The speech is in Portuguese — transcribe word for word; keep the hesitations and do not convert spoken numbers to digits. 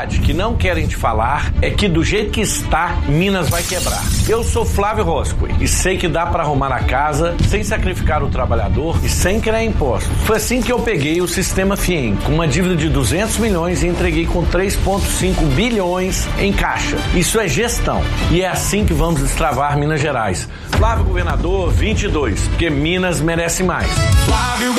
verdade que não querem te falar é que do jeito que está, Minas vai quebrar. Eu sou Flávio Roscoe e sei que dá para arrumar a casa sem sacrificar o trabalhador e sem criar impostos. Foi assim que eu peguei o Sistema Fiem, com uma dívida de duzentos milhões e entreguei com três vírgula cinco bilhões em caixa. Isso é gestão. E é assim que vamos destravar Minas Gerais. Flávio Governador vinte e dois, porque Minas merece mais. Flávio